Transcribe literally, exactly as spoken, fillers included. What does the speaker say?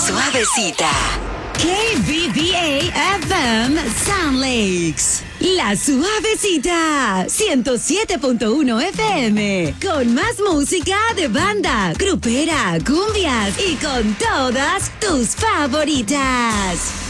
Suavecita. K B B A F M Sound Lakes. La Suavecita. ciento siete punto uno F M. Con más música de banda, grupera, cumbias y con todas tus favoritas.